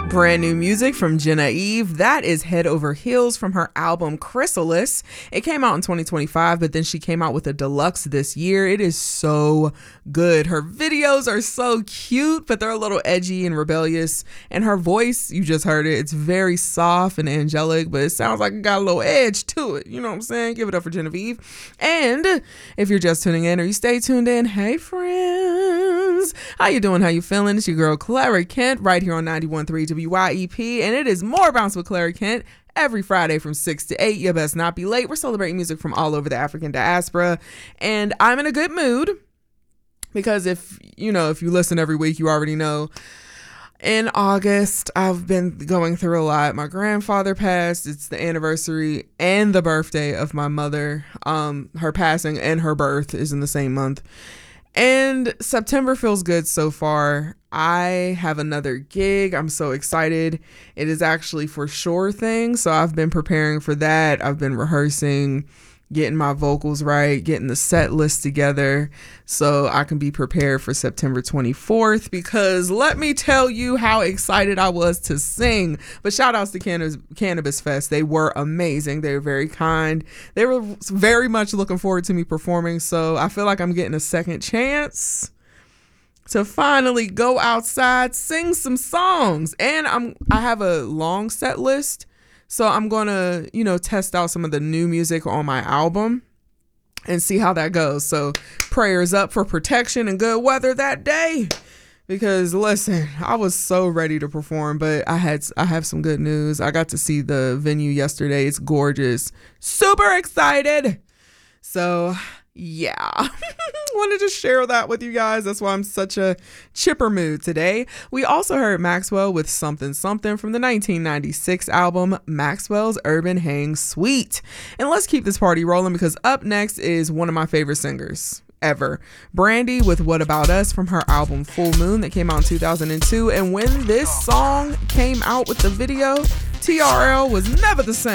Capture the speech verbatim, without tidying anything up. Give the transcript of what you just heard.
Brand new music from Genevieve. That is Head Over Heels from her album Chrysalis. It came out in twenty twenty-five, but then she came out with a deluxe this year. It is so good. Her videos are so cute, but they're a little edgy and rebellious. And her voice, you just heard it, it's very soft and angelic, but it sounds like it got a little edge to it. You know what I'm saying? Give it up for Genevieve. And if you're just tuning in or you stay tuned in, hey friends, how you doing? How you feeling? It's your girl Clara Kent right here on ninety-one point three W Y E P, and it is More Bounce with Clara Kent every Friday from six to eight. You best not be late. We're celebrating music from all over the African diaspora, and I'm in a good mood because if you know, if you listen every week, you already know. In August, I've been going through a lot. My grandfather passed. It's the anniversary and the birthday of my mother. Um, her passing and her birth is in the same month. And September feels good so far. I have another gig. I'm so excited. It is actually for Sure Thing. So I've been preparing for that. I've been rehearsing, getting my vocals right, getting the set list together so I can be prepared for September twenty-fourth, because let me tell you how excited I was to sing. But shout outs to Cannabis, Cannabis Fest. They were amazing. They were very kind. They were very much looking forward to me performing. So I feel like I'm getting a second chance to finally go outside, sing some songs. And I'm I have a long set list. So I'm going to, you know, test out some of the new music on my album and see how that goes. So prayers up for protection and good weather that day, because listen, I was so ready to perform, but I had I have some good news. I got to see the venue yesterday. It's gorgeous. Super excited. So yeah, wanted to share that with you guys. That's why I'm such a chipper mood today. We also heard Maxwell with Something Something from the nineteen ninety-six album Maxwell's Urban Hang Suite. And let's keep this party rolling, because up next is one of my favorite singers ever, Brandy with What About Us from her album Full Moon that came out in two thousand two. And when this song came out with the video, T R L was never the same.